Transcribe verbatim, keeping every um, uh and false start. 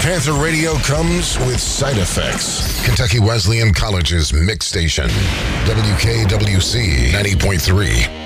Panther Radio comes with side effects. Kentucky Wesleyan College's mix station, W K W C ninety point three.